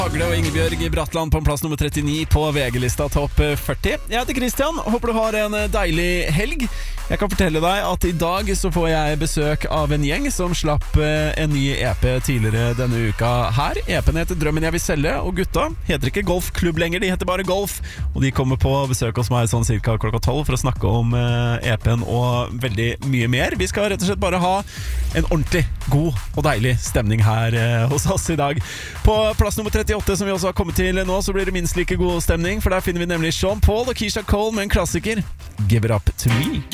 Hagle og Ingebjørg Bratland på plass nummer 39 på VG-lista topp 40. Jeg heter Christian, håper du har en deilig helg. Jeg kan fortelle deg at i dag så får jeg besøk av en gjeng som slapp en ny EP tidligere denne uka her. EPen heter Drømmen jeg vil selge, og gutta heter ikke Golfklubb lenger, de heter bare Golf. Og de kommer på besøk hos meg sånn cirka klokka 12 for å snakke om EPen og veldig mye mer. Vi skal rett og slett bare ha en ordentlig god og deilig stemning her hos oss i dag. På plass nummer 38 som vi også har kommet til nå, så blir det minst like god stemning, for der finner vi nemlig Sean Paul og Keisha Cole med en klassiker, Give It Up To Me.